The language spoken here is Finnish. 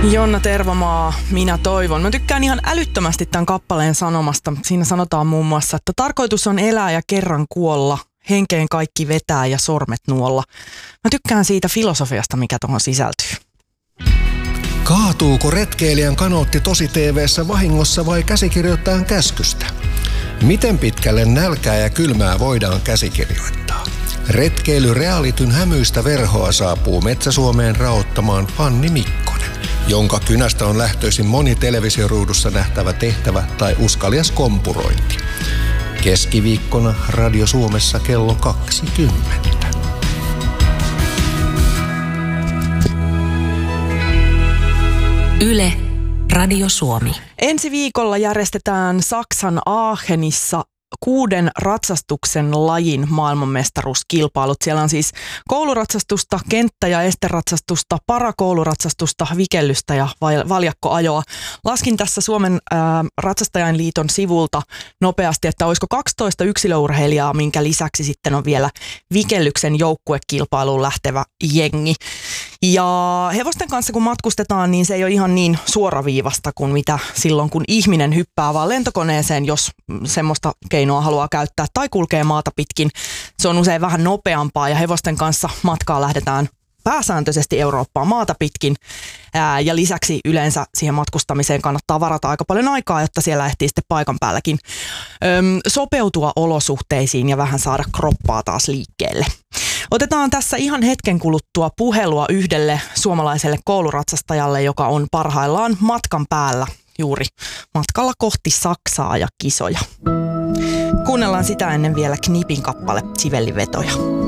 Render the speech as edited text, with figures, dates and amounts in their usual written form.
Jonna Tervomaa, minä toivon. Mä tykkään ihan älyttömästi tämän kappaleen sanomasta. Siinä sanotaan muun muassa, että tarkoitus on elää ja kerran kuolla. Henkeen kaikki vetää ja sormet nuolla. Mä tykkään siitä filosofiasta, mikä tuohon sisältyy. Kaatuuko retkeilijän kanootti tosi TV:ssä vahingossa vai käsikirjoittajan käskystä? Miten pitkälle nälkää ja kylmää voidaan käsikirjoittaa? Retkeilyrealityn hämyistä verhoa saapuu Metsä-Suomeen raottamaan Fanni Mikkonen, jonka kynästä on lähtöisin moni televisioruudussa nähtävä tehtävä tai uskalias kompurointi. Keskiviikkona Radio Suomessa kello 20. Yle, Radio Suomi. Ensi viikolla järjestetään Saksan Aachenissa 6 ratsastuksen lajin maailmanmestaruuskilpailut. Siellä on siis kouluratsastusta, kenttä- ja esteratsastusta, parakouluratsastusta, vikellystä ja valjakkoajoa. Laskin tässä Suomen ratsastajainliiton sivulta nopeasti, että olisiko 12 yksilöurheilijaa, minkä lisäksi sitten on vielä vikellyksen joukkuekilpailuun lähtevä jengi. Ja hevosten kanssa kun matkustetaan, niin se ei ole ihan niin suoraviivasta kuin mitä silloin, kun ihminen hyppää vaan lentokoneeseen, jos semmoista keinoa haluaa käyttää tai kulkee maata pitkin. Se on usein vähän nopeampaa ja hevosten kanssa matkaa lähdetään pääsääntöisesti Eurooppaan maata pitkin. Ja lisäksi yleensä siihen matkustamiseen kannattaa varata aika paljon aikaa, jotta siellä ehtii sitten paikan päälläkin sopeutua olosuhteisiin ja vähän saada kroppaa taas liikkeelle. Otetaan tässä ihan hetken kuluttua puhelua yhdelle suomalaiselle kouluratsastajalle, joka on parhaillaan matkan päällä juuri matkalla kohti Saksaa ja kisoja. Kuunnellaan sitä ennen vielä Knipin kappale Sivellivetoja.